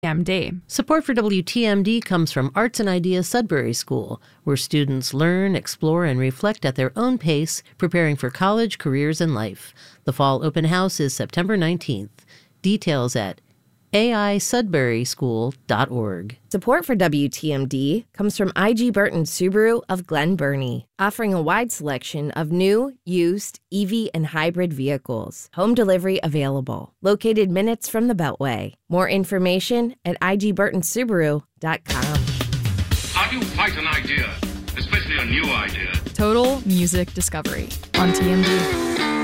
MD. Support for WTMD comes from Arts and Ideas Sudbury School, where students learn, explore, and reflect at their own pace, preparing for college, careers, and life. The fall open house is September 19th. Details at aisudburyschool.org. Support for WTMD comes from IG Burton Subaru of Glen Burnie, offering a wide selection of new, used, EV, and hybrid vehicles. Home delivery available. Located minutes from the Beltway. More information at igburtonsubaru.com. How do you fight an idea, especially a new idea? Total Music Discovery on TMD.